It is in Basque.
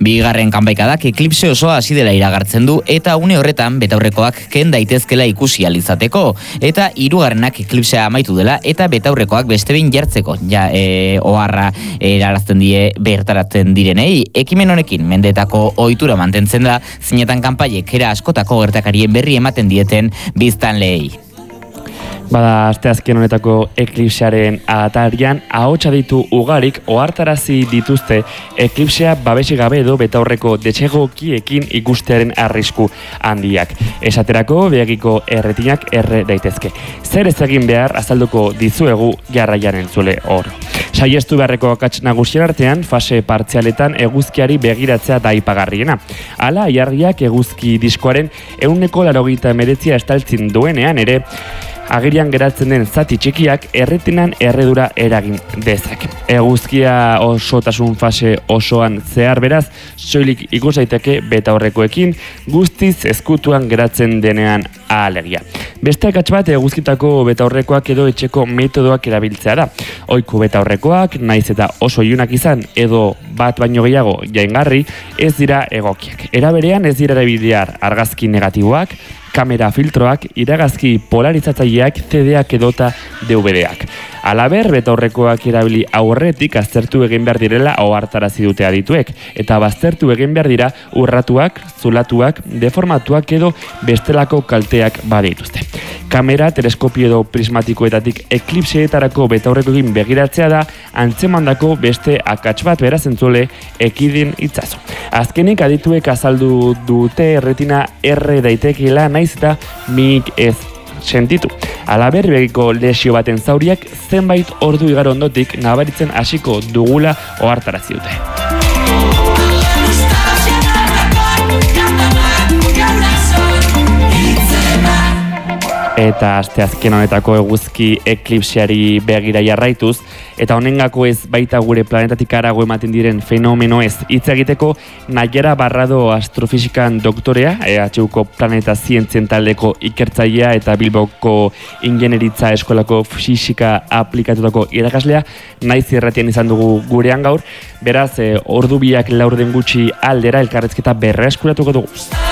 Bigarren kanpaikadak eklipse osoa hasi dela iragartzen du eta une horretan betaurrekoak ken daitezkela ikusi ahal izateko eta hirugarrenak eklipsea amaitu dela eta betaurrekoak beste behin jartzeko oharra erarazten die bertaratzen direnei. Ekimen honekin mendetako ohitura mantentzen da, zinetan kanpaiek era askotako gertakarien berri ematen dieten biztanleei. Bada, asteazken honetako eklipsearen atarian ahotsa ditu ugarik ohartarazi dituzte eklipsea babesik gabe edo betaurreko detsegokiekin ikustearen arrisku handiak. Esaterako begiko erretinak erre daitezke. Zer ez egin behar azalduko dizuegu jarraian entzule hor. Saiestu beharreko akats nagusien artean fase partzialetan eguzkiari begiratzea da aipagarriena. Hala, Ilargiak eguzki diskoaren 189 estaltzen duenean ere agirian geratzen den zati txikiak erretinan erredura eragin dezak. Eguzkia osotasun fase osoan zehar beraz, soilik ikus daiteke betaurrekoekin guztiz ezkutuan geratzen denean alegia. Beste akats bat eguzkitako betaurrekoak edo etxeko metodoak erabiltzea da. Ohiko betaurrekoak, naiz eta oso ilunak izan edo bat baino gehiago jaingarri, ez dira egokiak. Era berean ez dira erabiliar argazki negatiboak, kamera filtroak, iragazki polarizatzaileak, CD-ak edota DVD-ak. Halaber, betaurrekoak erabili aurretik aztertu egin behar direla ohartarazi dute adituek, eta baztertu egin behar dira urratuak, zulatuak, deformatuak edo bestelako kalteak badituzte. Kamera, teleskopio edo prismatikoetatik eklipseetarako betaurrekoekin begiratzea da antzemandako beste akats bat beraz entzule ekidin itzazu. Azkenik adituek azaldu dute erretina erre daitekeela naiz eta minik ez sentitu. Halaber, begiko lesio baten zauriak zenbait ordu igaro ondotik nabaritzen hasiko dugula ohartarazi dute. Eta asteazken honetako eguzki eklipseari begira jarraituz, eta honengako ez baita gure planetatik harago ematen diren fenomeno ez hitz egiteko Naiara Barrado astrofisikan doktorea, EHUko planeta zientzien taldeko ikertzailea eta Bilboko ingenieritza eskolako fisika aplikatutako irakaslea, naiz irratian izan dugu gurean gaur, beraz ordu biak laurden gutxi aldera elkarrezketa berreskuratuko dugu.